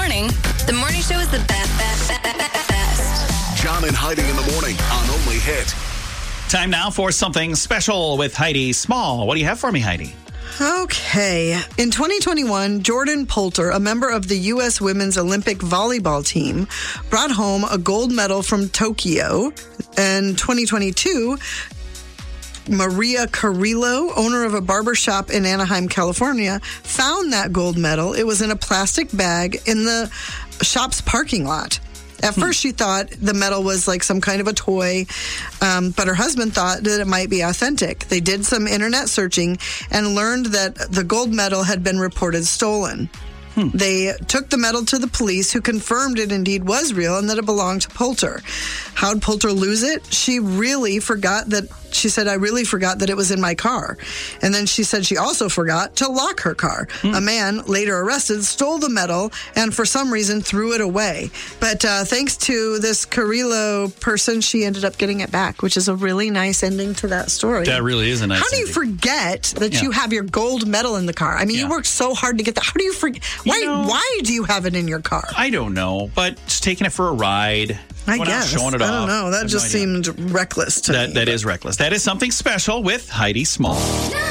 morning. The morning show is the best. John and Heidi in the morning on Only Hit. Time now for something special with Heidi Small. What do you have for me, Heidi? Okay. In 2021, Jordan Poulter, a member of the U.S. Women's Olympic volleyball team, brought home a gold medal from Tokyo. In 2022, Maria Carrillo, owner of a barbershop in Anaheim, California, found that gold medal. It was in a plastic bag in the shop's parking lot. At first, she thought the medal was like some kind of a toy, but her husband thought that it might be authentic. They did some internet searching and learned that the gold medal had been reported stolen. They took the medal to the police, who confirmed it indeed was real and that it belonged to Poulter. How'd Poulter lose it? She said, I really forgot that it was in my car. And then she said she also forgot to lock her car. A man, later arrested, stole the medal and for some reason threw it away. But thanks to this Carrillo person, she ended up getting it back, which is a really nice ending to that story. That really is a nice How do you forget that you have your gold medal in the car? I mean, you worked so hard to get that. How do you forget? Why do you have it in your car? I don't know, but just taking it for a ride. I guess. Showing it off. I don't know. That just seemed reckless to me. That is reckless. That is something special with Heidi Small.